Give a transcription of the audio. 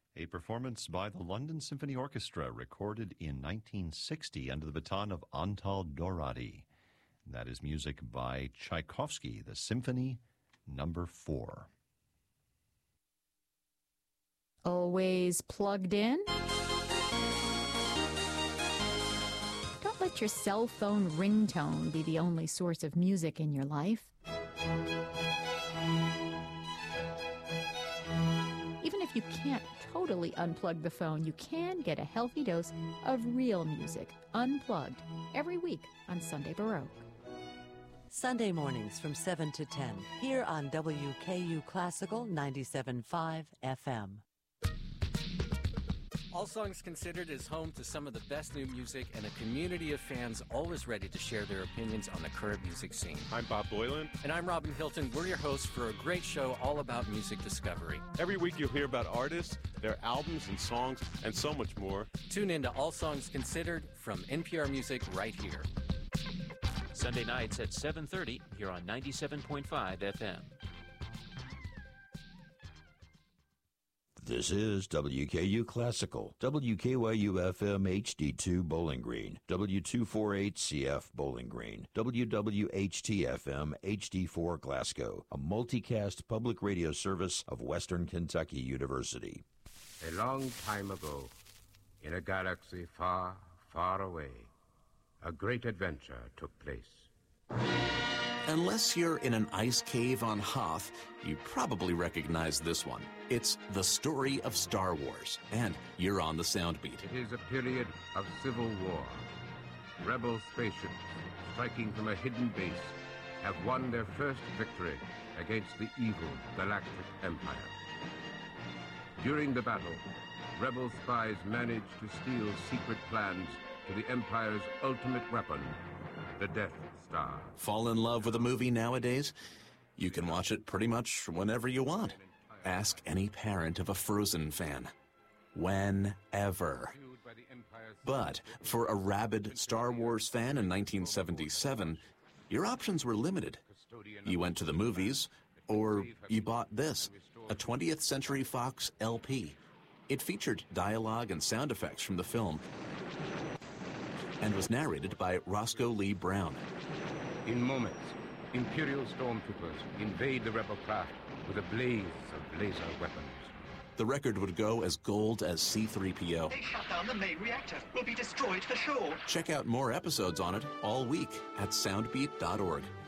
A performance by the London Symphony Orchestra recorded in 1960 under the baton of Antal Dorati. That is music by Tchaikovsky, the Symphony No. 4. Always plugged in? Don't let your cell phone ringtone be the only source of music in your life. Even if you can't totally unplug the phone, you can get a healthy dose of real music, unplugged, every week on Sunday Baroque. Sunday mornings from 7 to 10, here on WKU Classical 97.5 FM. All Songs Considered is home to some of the best new music and a community of fans always ready to share their opinions on the current music scene. I'm Bob Boylan. And I'm Robin Hilton. We're your hosts for a great show all about music discovery. Every week you'll hear about artists, their albums and songs, and so much more. Tune in to All Songs Considered from NPR Music right here. Sunday nights at 7:30 here on 97.5 FM. This is WKU Classical, WKYU-FM HD2 Bowling Green, W248CF Bowling Green, WWHT-FM HD4 Glasgow, a multicast public radio service of Western Kentucky University. A long time ago, in a galaxy far, far away, a great adventure took place. Unless you're in an ice cave on Hoth, you probably recognize this one. It's the story of Star Wars, and you're on the Soundbeat. It is a period of civil war. Rebel spaceships, striking from a hidden base, have won their first victory against the evil Galactic Empire. During the battle, Rebel spies managed to steal secret plans to the Empire's ultimate weapon, the Death Star. Fall in love with a movie nowadays? You can watch it pretty much whenever you want. Ask any parent of a Frozen fan. Whenever. But for a rabid Star Wars fan in 1977, your options were limited. You went to the movies, or you bought this, a 20th Century Fox LP. It featured dialogue and sound effects from the film and was narrated by Roscoe Lee Brown. In moments, Imperial stormtroopers invade the rebel craft with a blaze of laser weapons. The record would go as gold as C-3PO. They shut down the main reactor. We'll be destroyed for sure. Check out more episodes on it all week at soundbeat.org.